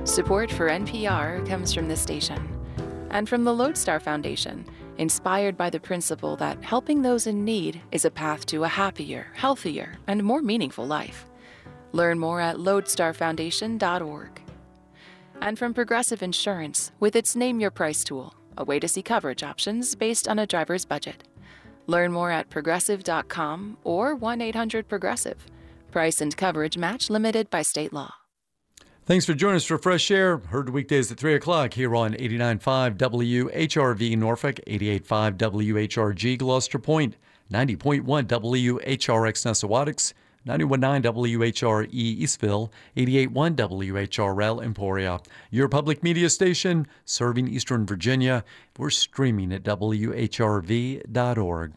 Support for NPR comes from this station and from the Lodestar Foundation, inspired by the principle that helping those in need is a path to a happier, healthier, and more meaningful life. Learn more at lodestarfoundation.org. And from Progressive Insurance with its Name Your Price tool, a way to see coverage options based on a driver's budget. Learn more at progressive.com or 1-800-PROGRESSIVE. Price and coverage match limited by state law. Thanks for joining us for Fresh Air. Heard weekdays at 3 o'clock here on 89.5 WHRV Norfolk, 88.5 WHRG Gloucester Point, 90.1 WHRX Nessawadox, 91.9 WHRE Eastville, 88.1 WHRL Emporia. Your public media station serving Eastern Virginia. We're streaming at WHRV.org.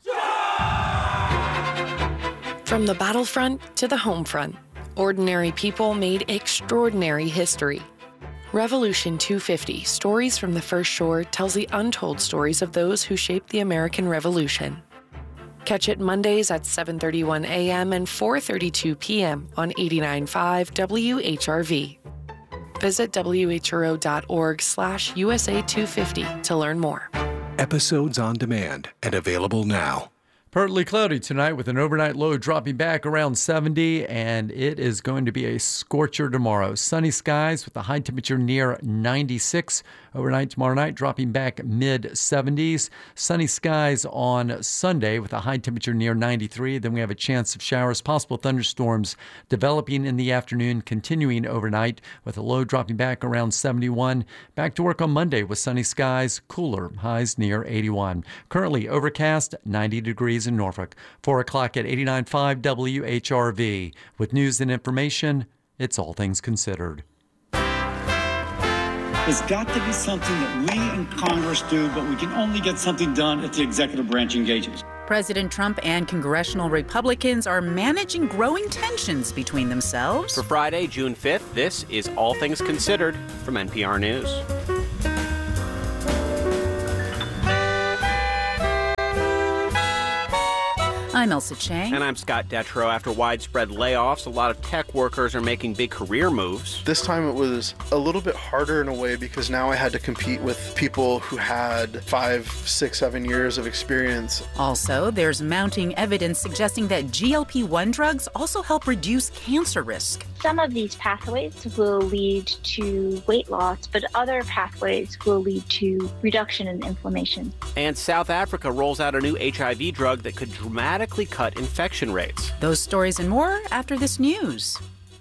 From the battlefront to the home front, ordinary people made extraordinary history. Revolution 250, Stories from the First Shore, tells the untold stories of those who shaped the American Revolution. Catch it Mondays at 7:31 a.m. and 4:32 p.m. on 89.5 WHRV. Visit whro.org/USA250 to learn more. Episodes on demand and available now. Partly cloudy tonight with an overnight low dropping back around 70, and it is going to be a scorcher tomorrow. Sunny skies with a high temperature near 96. Overnight tomorrow night dropping back mid-70s. Sunny skies on Sunday with a high temperature near 93. Then we have a chance of showers, possible thunderstorms developing in the afternoon, continuing overnight with a low dropping back around 71. Back to work on Monday with sunny skies, cooler, highs near 81. Currently overcast, 90 degrees in Norfolk. 4 o'clock at 89.5 WHRV. With news and information, it's All Things Considered. There's got to be something that we in Congress do, but we can only get something done if the executive branch engages. President Trump and congressional Republicans are managing growing tensions between themselves. For Friday, June 5th, this is All Things Considered from NPR News. I'm Elsa Chang. And I'm Scott Detrow. After widespread layoffs, a lot of tech workers are making big career moves. This time it was a little bit harder in a way because now I had to compete with people who had 5, 6, 7 years of experience. Also, there's mounting evidence suggesting that GLP-1 drugs also help reduce cancer risk. Some of these pathways will lead to weight loss, but other pathways will lead to reduction in inflammation. And South Africa rolls out a new HIV drug that could dramatically cut infection rates. Those stories and more after this news.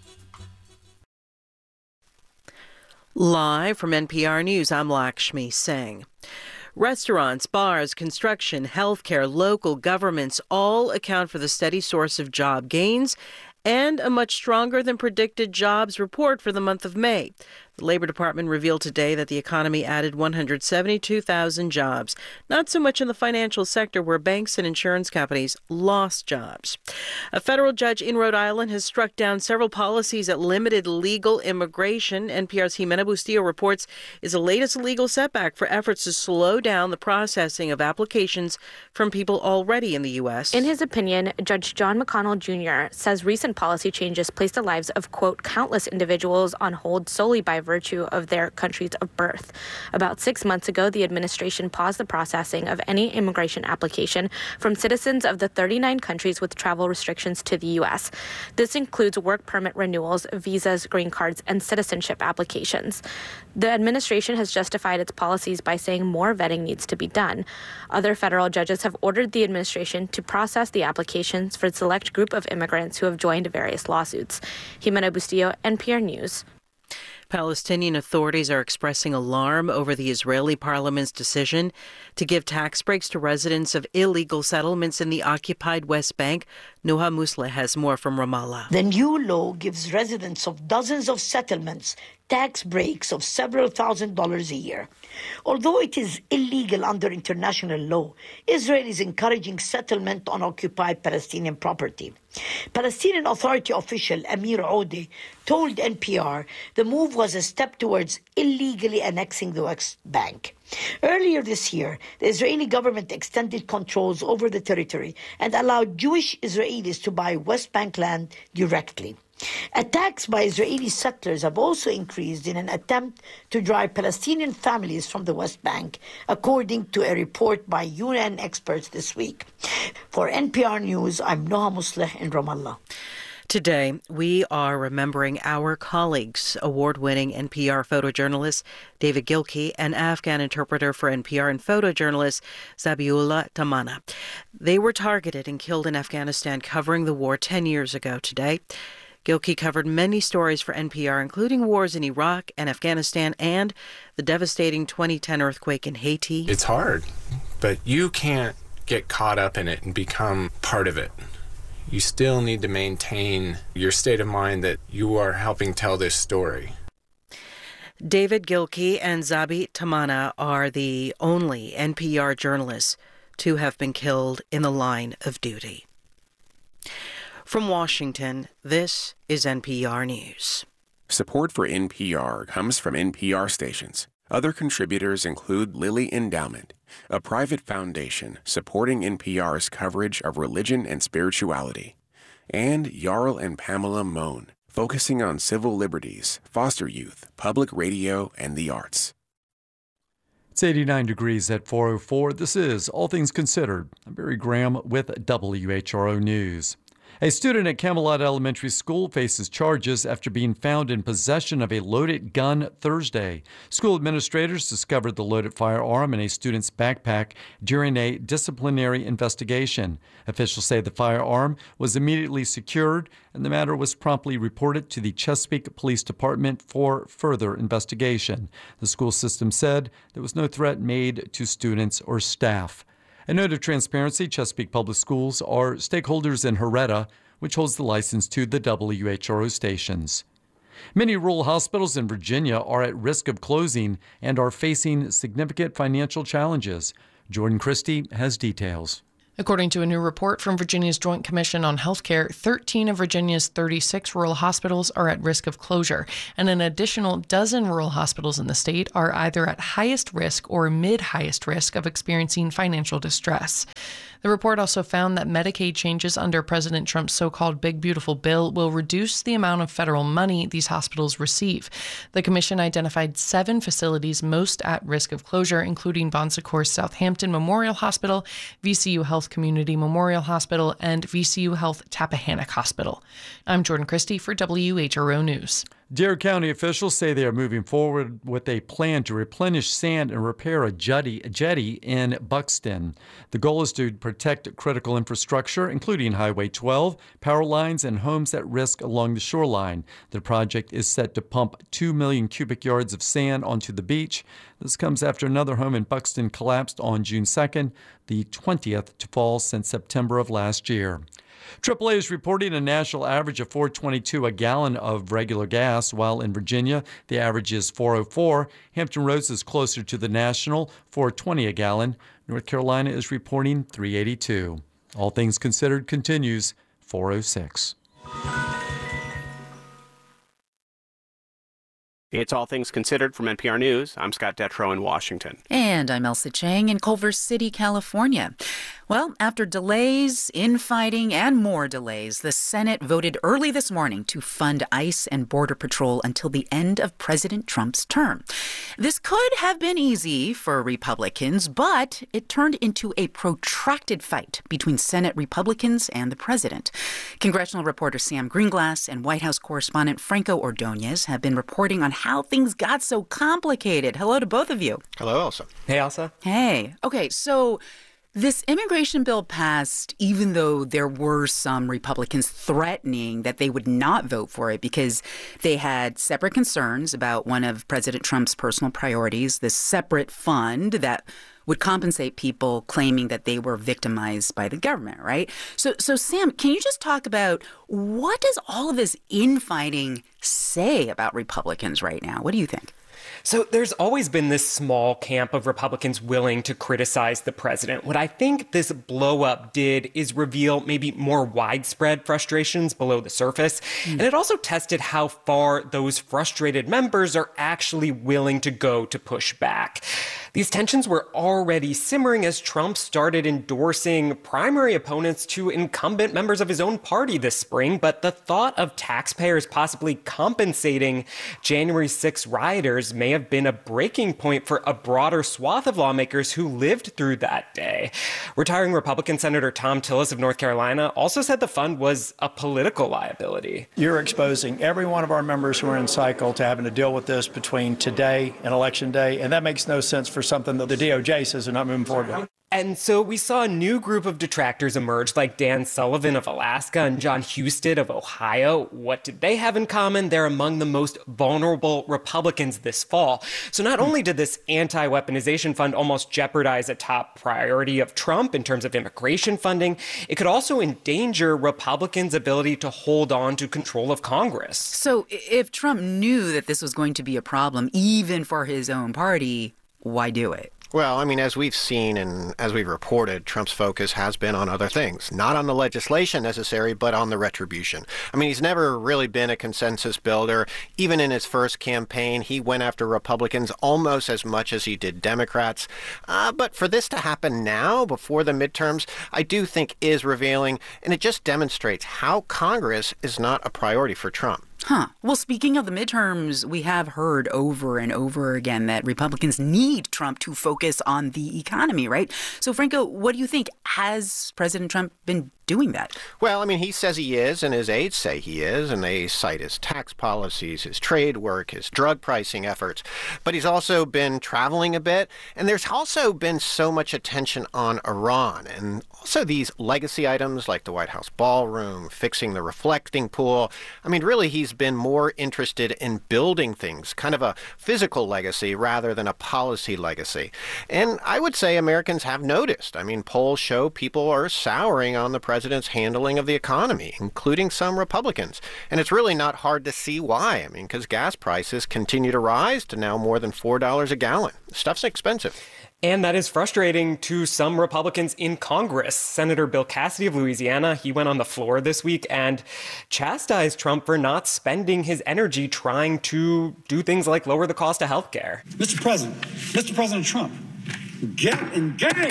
Live from NPR News, I'm Lakshmi Singh. Restaurants, bars, construction, healthcare, local governments all account for the steady source of job gains and a much stronger than predicted jobs report for the month of May. The Labor Department revealed today that the economy added 172,000 jobs, not so much in the financial sector where banks and insurance companies lost jobs. A federal judge in Rhode Island has struck down several policies that limited legal immigration. NPR's Jimena Bustillo reports is the latest legal setback for efforts to slow down the processing of applications from people already in the U.S. In his opinion, Judge John McConnell Jr. says recent policy changes place the lives of, quote, countless individuals on hold solely by virtue of their countries of birth. About 6 months ago, the administration paused the processing of any immigration application from citizens of the 39 countries with travel restrictions to the U.S. This includes work permit renewals, visas, green cards, and citizenship applications. The administration has justified its policies by saying more vetting needs to be done. Other federal judges have ordered the administration to process the applications for a select group of immigrants who have joined various lawsuits. Jimena Bustillo, NPR News. Palestinian authorities are expressing alarm over the Israeli parliament's decision to give tax breaks to residents of illegal settlements in the occupied West Bank. Nuha Musleh has more from Ramallah. The new law gives residents of dozens of settlements tax breaks of several $1,000s a year. Although it is illegal under international law, Israel is encouraging settlement on occupied Palestinian property. Palestinian Authority official Amir Odeh told NPR the move was a step towards illegally annexing the West Bank. Earlier this year, the Israeli government extended controls over the territory and allowed Jewish Israelis to buy West Bank land directly. Attacks by Israeli settlers have also increased in an attempt to drive Palestinian families from the West Bank, according to a report by UN experts this week. For NPR News, I'm Noha Musleh in Ramallah. Today, we are remembering our colleagues, award-winning NPR photojournalist David Gilkey and Afghan interpreter for NPR and photojournalist Zabiullah Tamana. They were targeted and killed in Afghanistan covering the war 10 years ago today. Gilkey covered many stories for NPR, including wars in Iraq and Afghanistan and the devastating 2010 earthquake in Haiti. It's hard, but you can't get caught up in it and become part of it. You still need to maintain your state of mind that you are helping tell this story. David Gilkey and Zabi Tamana are the only NPR journalists to have been killed in the line of duty. From Washington, this is NPR News. Support for NPR comes from NPR stations. Other contributors include Lilly Endowment, a private foundation supporting NPR's coverage of religion and spirituality, and Jarl and Pamela Mohn, focusing on civil liberties, foster youth, public radio, and the arts. It's 89 degrees at 4:04. This is All Things Considered. I'm Barry Graham with WHRO News. A student at Camelot Elementary School faces charges after being found in possession of a loaded gun Thursday. School administrators discovered the loaded firearm in a student's backpack during a disciplinary investigation. Officials say the firearm was immediately secured, and the matter was promptly reported to the Chesapeake Police Department for further investigation. The school system said there was no threat made to students or staff. A note of transparency, Chesapeake Public Schools are stakeholders in Heretta, which holds the license to the WHRO stations. Many rural hospitals in Virginia are at risk of closing and are facing significant financial challenges. Jordan Christie has details. According to a new report from Virginia's Joint Commission on Healthcare, 13 of Virginia's 36 rural hospitals are at risk of closure, and an additional dozen rural hospitals in the state are either at highest risk or mid-highest risk of experiencing financial distress. The report also found that Medicaid changes under President Trump's so-called Big Beautiful Bill will reduce the amount of federal money these hospitals receive. The commission identified 7 facilities most at risk of closure, including Bon Secours Southampton Memorial Hospital, VCU Health Community Memorial Hospital, and VCU Health Tappahannock Hospital. I'm Jordan Christie for WHRO News. Dare County officials say they are moving forward with a plan to replenish sand and repair a jetty in Buxton. The goal is to protect critical infrastructure, including Highway 12, power lines, and homes at risk along the shoreline. The project is set to pump 2 million cubic yards of sand onto the beach. This comes after another home in Buxton collapsed on June 2nd, the 20th to fall since September of last year. AAA is reporting a national average of $4.22 a gallon of regular gas, while in Virginia, the average is $4.04. Hampton Roads is closer to the national, $4.20 a gallon. North Carolina is reporting $3.82. All Things Considered continues, 4:06. It's All Things Considered from NPR News. I'm Scott Detrow in Washington. And I'm Elsa Chang in Culver City, California. Well, after delays, infighting, and more delays, the Senate voted early this morning to fund ICE and Border Patrol until the end of President Trump's term. This could have been easy for Republicans, but it turned into a protracted fight between Senate Republicans and the president. Congressional reporter Sam Greenglass and White House correspondent Franco Ordonez have been reporting on how things got so complicated. Hello to both of you. Hello, Elsa. Hey, Elsa. Hey. Okay, so this immigration bill passed even though there were some Republicans threatening that they would not vote for it because they had separate concerns about one of President Trump's personal priorities, this separate fund that would compensate people claiming that they were victimized by the government, right? So Sam, can you just talk about what does all of this infighting say about Republicans right now? What do you think? So there's always been this small camp of Republicans willing to criticize the president. What I think this blow-up did is reveal maybe more widespread frustrations below the surface. And it also tested how far those frustrated members are actually willing to go to push back. These tensions were already simmering as Trump started endorsing primary opponents to incumbent members of his own party this spring, but the thought of taxpayers possibly compensating January 6 rioters may have been a breaking point for a broader swath of lawmakers who lived through that day. Retiring Republican Senator Thom Tillis of North Carolina also said the fund was a political liability. You're exposing every one of our members who are in cycle to having to deal with this between today and Election Day, and that makes no sense for something that the DOJ says they're not moving forward with. And so we saw a new group of detractors emerge, like Dan Sullivan of Alaska and John Husted of Ohio. What did they have in common? They're among the most vulnerable Republicans this fall. So not only did this anti-weaponization fund almost jeopardize a top priority of Trump in terms of immigration funding, it could also endanger Republicans' ability to hold on to control of Congress. So if Trump knew that this was going to be a problem, even for his own party, why do it? Well, I mean, as we've seen and as we've reported, Trump's focus has been on other things, not on the legislation necessary, but on the retribution. I mean, he's never really been a consensus builder. Even in his first campaign, he went after Republicans almost as much as he did Democrats. But for this to happen now, before the midterms, I do think is revealing, and it just demonstrates how Congress is not a priority for Trump. Well, speaking of the midterms, we have heard over and over again that Republicans need Trump to focus on the economy, right? So, Franco, what do you think? Has President Trump been doing that? Well, I mean, he says he is, and his aides say he is, and they cite his tax policies, his trade work, his drug pricing efforts. But he's also been traveling a bit, and there's also been so much attention on Iran, and also these legacy items like the White House ballroom, fixing the reflecting pool. I mean, really, he's been more interested in building things, kind of a physical legacy rather than a policy legacy. And I would say Americans have noticed. I mean, polls show people are souring on the president's handling of the economy, including some Republicans. And it's really not hard to see why. I mean, because gas prices continue to rise to now more than $4 a gallon. Stuff's expensive. And that is frustrating to some Republicans in Congress. Senator Bill Cassidy of Louisiana, he went on the floor this week and chastised Trump for not spending his energy trying to do things like lower the cost of health care. Mr. President Trump, get engaged.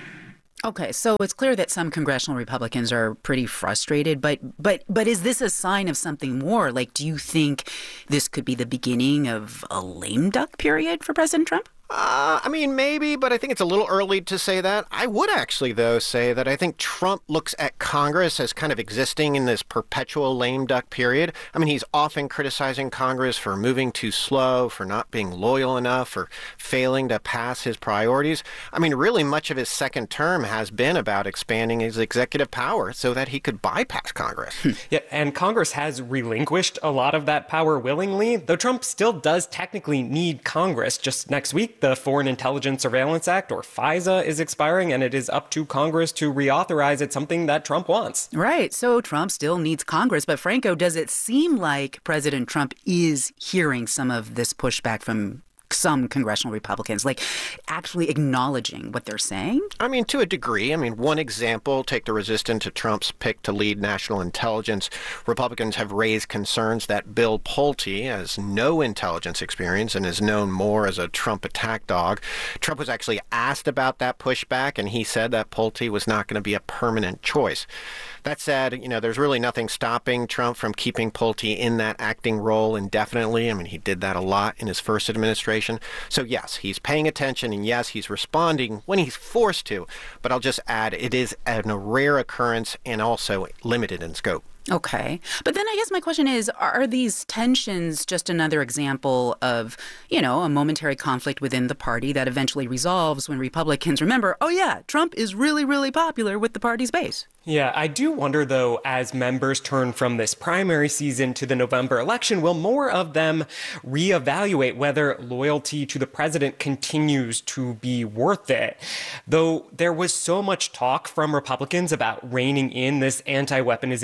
Okay, so it's clear that some congressional Republicans are pretty frustrated, but is this a sign of something more? Like, do you think this could be the beginning of a lame duck period for President Trump? I mean, maybe, but I think it's a little early to say that. I would actually, though, say that I think Trump looks at Congress as kind of existing in this perpetual lame duck period. I mean, he's often criticizing Congress for moving too slow, for not being loyal enough, for failing to pass his priorities. I mean, really much of his second term has been about expanding his executive power so that he could bypass Congress. Yeah, and Congress has relinquished a lot of that power willingly, though Trump still does technically need Congress. Just next week, the Foreign Intelligence Surveillance Act, or FISA, is expiring, and it is up to Congress to reauthorize it, something that Trump wants. Right. So Trump still needs Congress. But Franco, does it seem like President Trump is hearing some of this pushback from some congressional Republicans, like actually acknowledging what they're saying? I mean, to a degree. I mean, one example, take the resistance to Trump's pick to lead national intelligence. Republicans have raised concerns that Bill Pulte has no intelligence experience and is known more as a Trump attack dog. Trump was actually asked about that pushback, and he said that Pulte was not going to be a permanent choice. That said, you know, there's really nothing stopping Trump from keeping Pulte in that acting role indefinitely. I mean, he did that a lot in his first administration. So, yes, he's paying attention, and yes, he's responding when he's forced to. But I'll just add, it is a rare occurrence and also limited in scope. Okay. But then I guess my question is, are these tensions just another example of, you know, a momentary conflict within the party that eventually resolves when Republicans remember, oh, yeah, Trump is really, really popular with the party's base? Yeah, I do wonder, though, as members turn from this primary season to the November election, will more of them reevaluate whether loyalty to the president continues to be worth it? Though there was so much talk from Republicans about reining in this anti-weaponization fund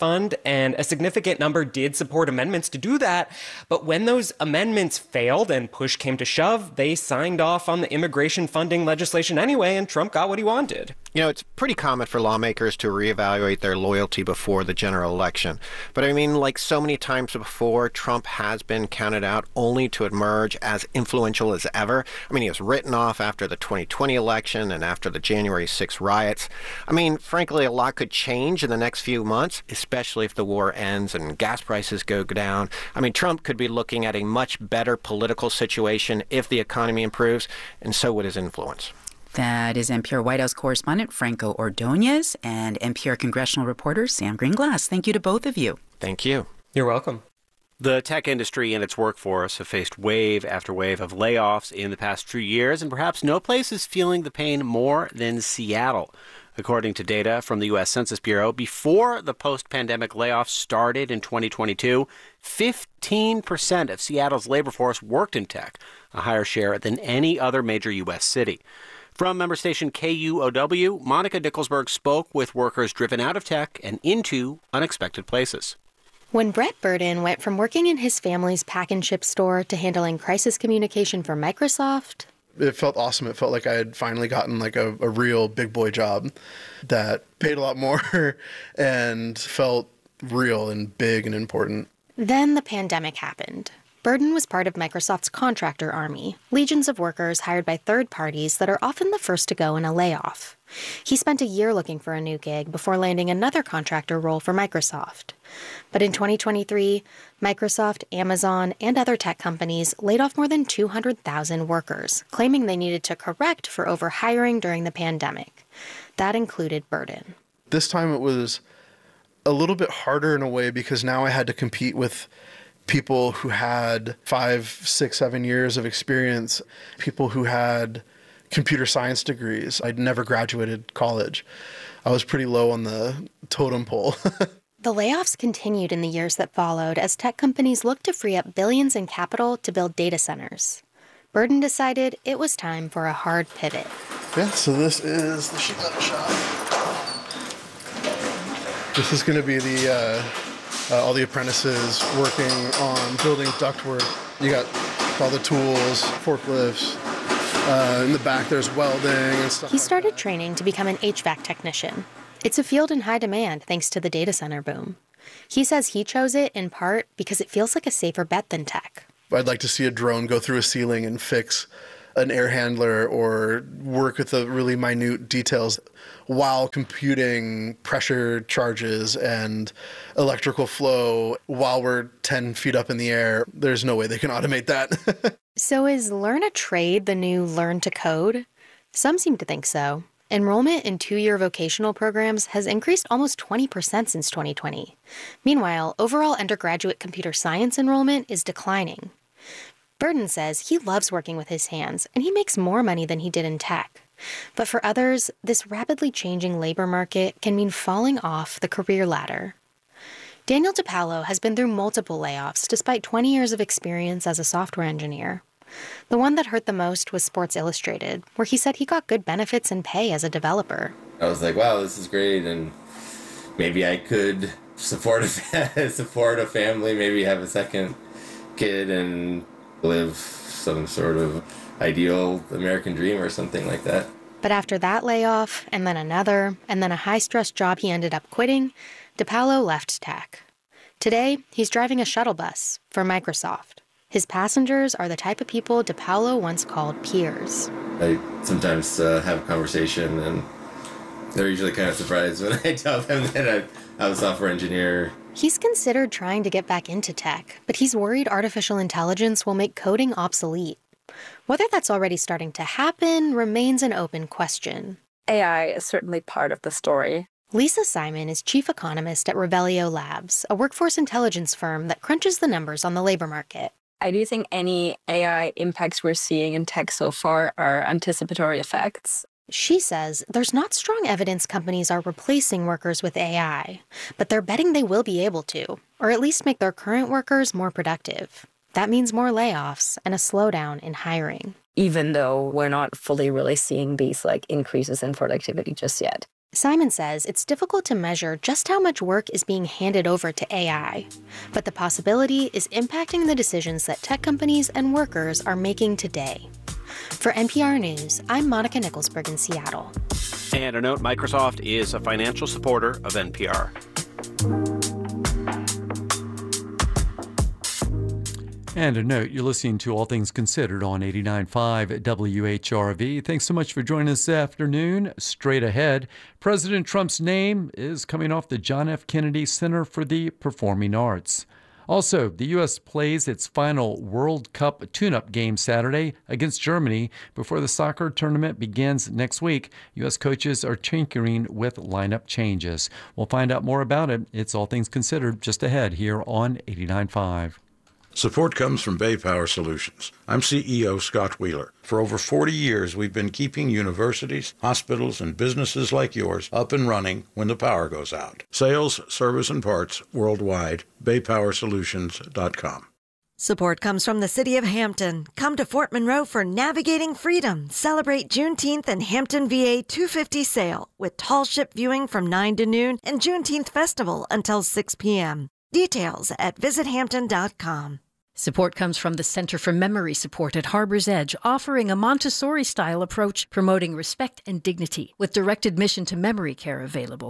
fund, and a significant number did support amendments to do that. But when those amendments failed and push came to shove, they signed off on the immigration funding legislation anyway, and Trump got what he wanted. You know, it's pretty common for lawmakers to reevaluate their loyalty before the general election. But I mean, like so many times before, Trump has been counted out only to emerge as influential as ever. I mean, he was written off after the 2020 election and after the January 6 riots. I mean, frankly, a lot could change in the next few months, especially if the war ends and gas prices go down. I mean, Trump could be looking at a much better political situation if the economy improves, and so would his influence. That is NPR White House correspondent Franco Ordonez and NPR congressional reporter Sam Greenglass. Thank you to both of you. Thank you. You're welcome. The tech industry and its workforce have faced wave after wave of layoffs in the past few years, and perhaps no place is feeling the pain more than Seattle. According to data from the U.S. Census Bureau, before the post-pandemic layoffs started in 2022, 15% of Seattle's labor force worked in tech, a higher share than any other major U.S. city. From member station KUOW, Monica Dicklesberg spoke with workers driven out of tech and into unexpected places. When Brett Burden went from working in his family's pack and ship store to handling crisis communication for Microsoft, it felt awesome. It felt like I had finally gotten like a real big boy job that paid a lot more and felt real and big and important. Then the pandemic happened. Burden was part of Microsoft's contractor army, legions of workers hired by third parties that are often the first to go in a layoff. He spent a year looking for a new gig before landing another contractor role for Microsoft. But in 2023, Microsoft, Amazon, and other tech companies laid off more than 200,000 workers, claiming they needed to correct for overhiring during the pandemic. That included Burden. This time it was a little bit harder in a way because now I had to compete with people who had 5, 6, 7 years of experience, people who had computer science degrees. I'd never graduated college. I was pretty low on the totem pole. The layoffs continued in the years that followed as tech companies looked to free up billions in capital to build data centers. Burden decided it was time for a hard pivot. Yeah, so this is the sheet metal shop. This is going to be all the apprentices working on building ductwork. You got all the tools, forklifts. In the back, there's welding and stuff. He started training to become an HVAC technician. It's a field in high demand thanks to the data center boom. He says he chose it in part because it feels like a safer bet than tech. I'd like to see a drone go through a ceiling and fix an air handler or work with the really minute details while computing pressure charges and electrical flow while we're 10 feet up in the air. There's no way they can automate that. So is Learn a Trade the new Learn to Code? Some seem to think so. Enrollment in 2-year vocational programs has increased almost 20% since 2020. Meanwhile, overall undergraduate computer science enrollment is declining. Burden says he loves working with his hands, and he makes more money than he did in tech. But for others, this rapidly changing labor market can mean falling off the career ladder. Daniel DiPaolo has been through multiple layoffs despite 20 years of experience as a software engineer. The one that hurt the most was Sports Illustrated, where he said he got good benefits and pay as a developer. I was like, wow, this is great, and maybe I could support a family, maybe have a second kid and live some sort of ideal American dream or something like that. But after that layoff, and then another, and then a high-stress job he ended up quitting, DiPaolo left tech. Today, he's driving a shuttle bus for Microsoft. His passengers are the type of people DiPaolo once called peers. I sometimes have a conversation, and they're usually kind of surprised when I tell them that I'm a software engineer. He's considered trying to get back into tech, but he's worried artificial intelligence will make coding obsolete. Whether that's already starting to happen remains an open question. AI is certainly part of the story. Lisa Simon is chief economist at Revelio Labs, a workforce intelligence firm that crunches the numbers on the labor market. I do think any AI impacts we're seeing in tech so far are anticipatory effects. She says there's not strong evidence companies are replacing workers with AI, but they're betting they will be able to, or at least make their current workers more productive. That means more layoffs and a slowdown in hiring. Even though we're not fully really seeing these increases in productivity just yet. Simon says it's difficult to measure just how much work is being handed over to AI, but the possibility is impacting the decisions that tech companies and workers are making today. For NPR News, I'm Monica Nicholsberg in Seattle. And a note, Microsoft is a financial supporter of NPR. And a note, you're listening to All Things Considered on 89.5 WHRV. Thanks so much for joining us this afternoon. Straight ahead, President Trump's name is coming off the John F. Kennedy Center for the Performing Arts. Also, the U.S. plays its final World Cup tune-up game Saturday against Germany before the soccer tournament begins next week. U.S. coaches are tinkering with lineup changes. We'll find out more about it. It's All Things Considered just ahead here on 89.5. Support comes from Bay Power Solutions. I'm CEO Scott Wheeler. For over 40 years, we've been keeping universities, hospitals, and businesses like yours up and running when the power goes out. Sales, service, and parts worldwide. BayPowerSolutions.com. Support comes from the City of Hampton. Come to Fort Monroe for Navigating Freedom. Celebrate Juneteenth and Hampton VA 250 sale with tall ship viewing from 9 to noon and Juneteenth Festival until 6 p.m. Details at visithampton.com. Support comes from the Center for Memory Support at Harbor's Edge, offering a Montessori-style approach promoting respect and dignity, with direct admission to memory care available.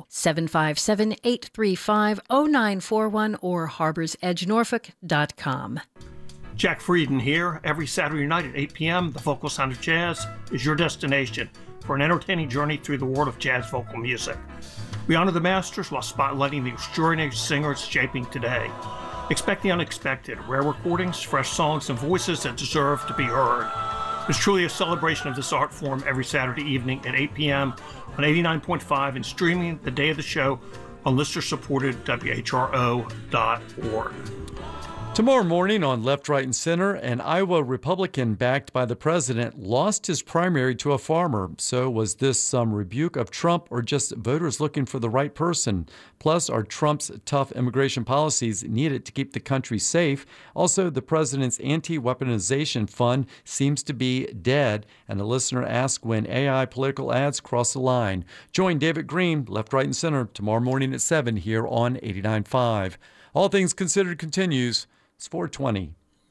757-835-0941 or harborsedgenorfolk.com. Jack Frieden here. Every Saturday night at 8 p.m., the Vocal Sound of Jazz is your destination for an entertaining journey through the world of jazz vocal music. We honor the masters while spotlighting the extraordinary singers shaping today. Expect the unexpected, rare recordings, fresh songs, and voices that deserve to be heard. It's truly a celebration of this art form every Saturday evening at 8 p.m. on 89.5 and streaming the day of the show on listener-supported WHRO.org. Tomorrow morning on Left, Right, and Center, an Iowa Republican backed by the president lost his primary to a farmer. So was this some rebuke of Trump or just voters looking for the right person? Plus, are Trump's tough immigration policies needed to keep the country safe? Also, the president's anti-weaponization fund seems to be dead. And a listener asked when AI political ads cross the line. Join David Green, Left, Right, and Center, tomorrow morning at 7 here on 89.5. All Things Considered continues. It's 4:20.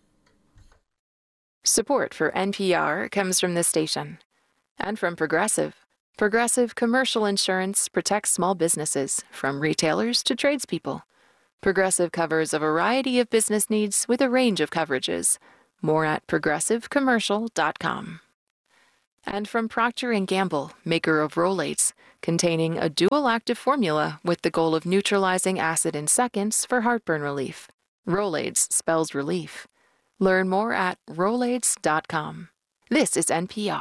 Support for NPR comes from this station and from Progressive. Progressive Commercial Insurance protects small businesses, from retailers to tradespeople. Progressive covers a variety of business needs with a range of coverages. More at progressivecommercial.com. And from Procter & Gamble, maker of Rolaids, containing a dual active formula with the goal of neutralizing acid in seconds for heartburn relief. Rolaids spells relief. Learn more at Rolaids.com. This is NPR.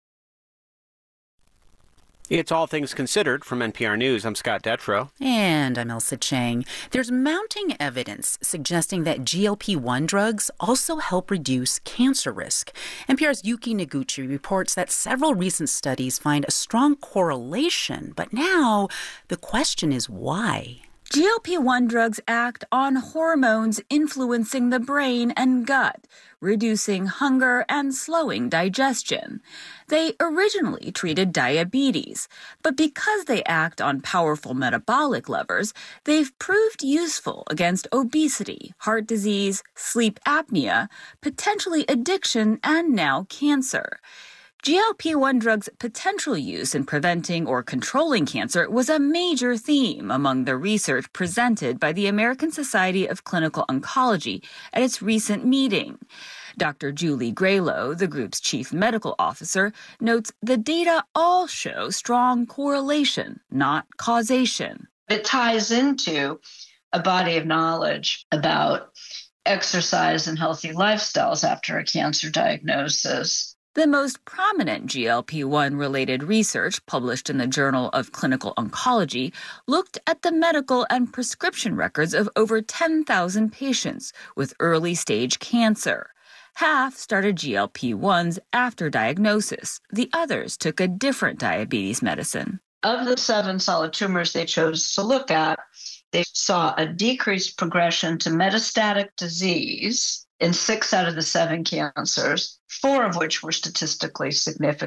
It's All Things Considered from NPR News. I'm Scott Detrow. And I'm Elsa Chang. There's mounting evidence suggesting that GLP-1 drugs also help reduce cancer risk. NPR's Yuki Noguchi reports that several recent studies find a strong correlation, but now the question is why? GLP-1 drugs act on hormones influencing the brain and gut, reducing hunger and slowing digestion. They originally treated diabetes, but because they act on powerful metabolic levers, they've proved useful against obesity, heart disease, sleep apnea, potentially addiction, and now cancer. GLP-1 drugs' potential use in preventing or controlling cancer was a major theme among the research presented by the American Society of Clinical Oncology at its recent meeting. Dr. Julie Graylow, the group's chief medical officer, notes the data all show strong correlation, not causation. It ties into a body of knowledge about exercise and healthy lifestyles after a cancer diagnosis. The most prominent GLP-1-related research published in the Journal of Clinical Oncology looked at the medical and prescription records of over 10,000 patients with early-stage cancer. Half started GLP-1s after diagnosis. The others took a different diabetes medicine. Of the 7 solid tumors they chose to look at, they saw a decreased progression to metastatic disease in 6 out of the 7 cancers, 4 of which were statistically significant.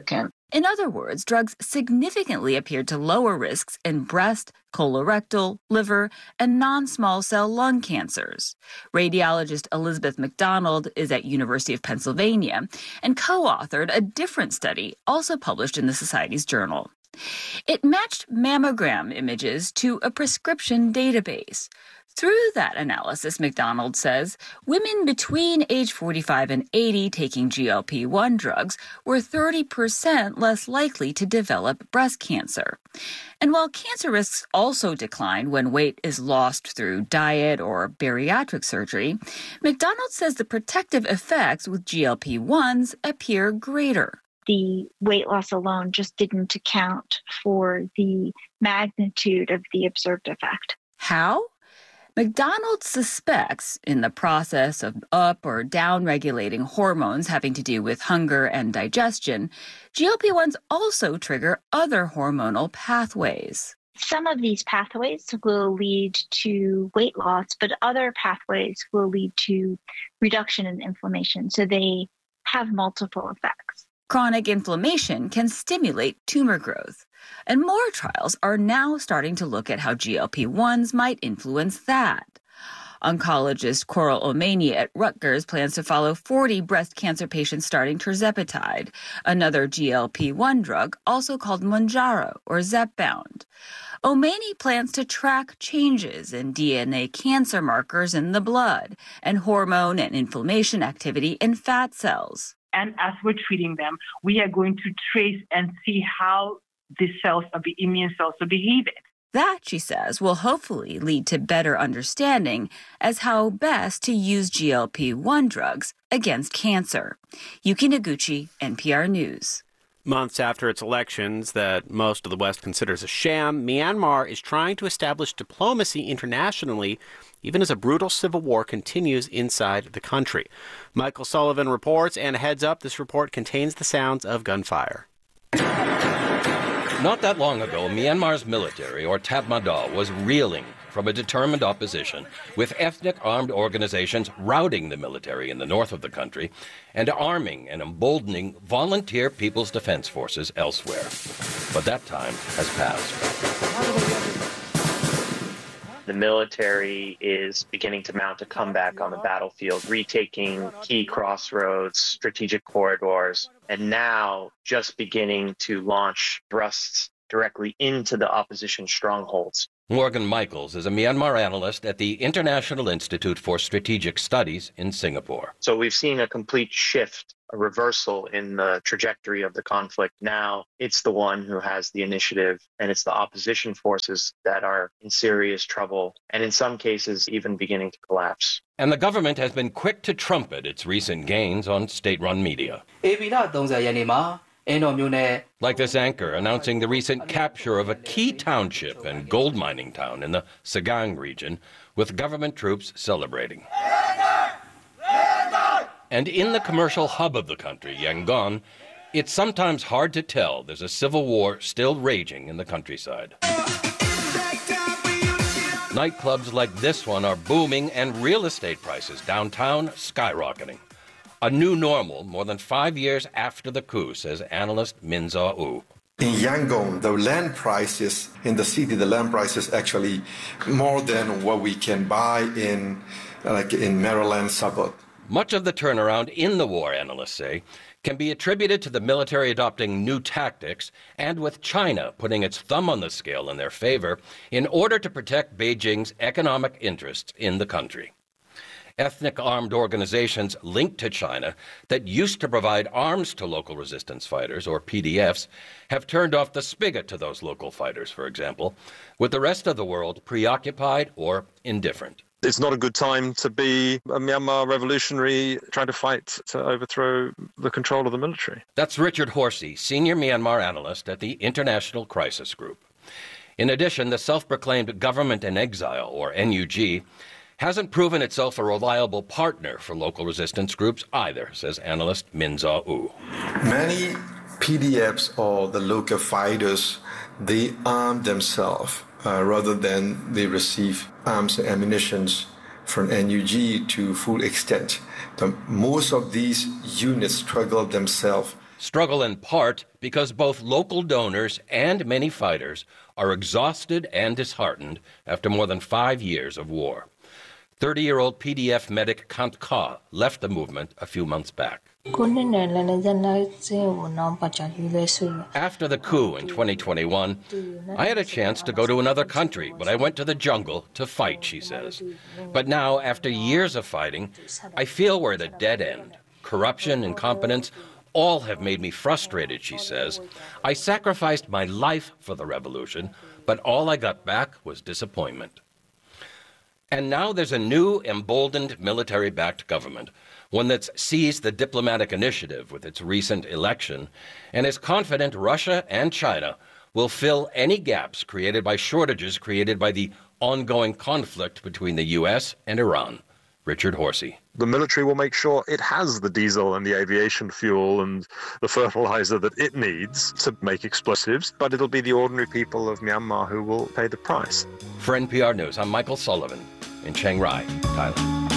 In other words, drugs significantly appeared to lower risks in breast, colorectal, liver, and non-small cell lung cancers. Radiologist Elizabeth McDonald is at University of Pennsylvania and co-authored a different study also published in the Society's Journal. It matched mammogram images to a prescription database. Through that analysis, McDonald says, women between age 45 and 80 taking GLP-1 drugs were 30% less likely to develop breast cancer. And while cancer risks also decline when weight is lost through diet or bariatric surgery, McDonald says the protective effects with GLP-1s appear greater. The weight loss alone just didn't account for the magnitude of the observed effect. How? McDonald suspects, in the process of up or down regulating hormones having to do with hunger and digestion, GLP-1s also trigger other hormonal pathways. Some of these pathways will lead to weight loss, but other pathways will lead to reduction in inflammation. So they have multiple effects. Chronic inflammation can stimulate tumor growth, and more trials are now starting to look at how GLP-1s might influence that. Oncologist Coral Omani at Rutgers plans to follow 40 breast cancer patients starting tirzepatide, another GLP-1 drug also called Mounjaro or Zepbound. Omani plans to track changes in DNA cancer markers in the blood and hormone and inflammation activity in fat cells. And as we're treating them, we are going to trace and see how the cells of the immune cells are behaving. That, she says, will hopefully lead to better understanding as how best to use GLP-1 drugs against cancer. Yuki Noguchi, NPR News. Months after its elections that most of the West considers a sham, Myanmar is trying to establish diplomacy internationally, even as a brutal civil war continues inside the country. Michael Sullivan reports, and heads up, this report contains the sounds of gunfire. Not that long ago, Myanmar's military, or Tatmadaw, was reeling from a determined opposition, with ethnic armed organizations routing the military in the north of the country and arming and emboldening volunteer People's Defense Forces elsewhere. But that time has passed. The military is beginning to mount a comeback on the battlefield, retaking key crossroads, strategic corridors, and now just beginning to launch thrusts directly into the opposition strongholds. Morgan Michaels is a Myanmar analyst at the International Institute for Strategic Studies in Singapore. So we've seen a complete shift, a reversal in the trajectory of the conflict. Now it's the one who has the initiative, and it's the opposition forces that are in serious trouble, and in some cases even beginning to collapse. And the government has been quick to trumpet its recent gains on state-run media. Like this anchor announcing the recent capture of a key township and gold mining town in the Sagang region, with government troops celebrating. And in the commercial hub of the country, Yangon, it's sometimes hard to tell there's a civil war still raging in the countryside. Nightclubs like this one are booming, and real estate prices downtown skyrocketing. A new normal more than 5 years after the coup, says analyst Min Zaw-u. In Yangon, the land prices in the city, the land prices actually more than what we can buy in Maryland suburb. Much of the turnaround in the war, analysts say, can be attributed to the military adopting new tactics and with China putting its thumb on the scale in their favor in order to protect Beijing's economic interests in the country. Ethnic armed organizations linked to China that used to provide arms to local resistance fighters, or PDFs, have turned off the spigot to those local fighters, for example, with the rest of the world preoccupied or indifferent. It's not a good time to be a Myanmar revolutionary trying to fight to overthrow the control of the military. That's Richard Horsey, senior Myanmar analyst at the International Crisis Group. In addition, the self-proclaimed government in exile, or NUG, hasn't proven itself a reliable partner for local resistance groups either, says analyst Min Zaw-u. Many PDFs or the local fighters, they arm themselves rather than they receive arms and ammunition from NUG to full extent. Most of these units struggle themselves struggle in part because both local donors and many fighters are exhausted and disheartened after more than 5 years of war. 30-year-old PDF medic Kant Ka left the movement a few months back. After the coup in 2021, I had a chance to go to another country, but I went to the jungle to fight, she says. But now, after years of fighting, I feel we're at a dead end. Corruption, incompetence, all have made me frustrated, she says. I sacrificed my life for the revolution, but all I got back was disappointment. And now there's a new, emboldened, military-backed government, one that's seized the diplomatic initiative with its recent election, and is confident Russia and China will fill any gaps created by shortages created by the ongoing conflict between the U.S. and Iran. Richard Horsey. The military will make sure it has the diesel and the aviation fuel and the fertilizer that it needs to make explosives, but it'll be the ordinary people of Myanmar who will pay the price. For NPR News, I'm Michael Sullivan in Chiang Rai, Thailand.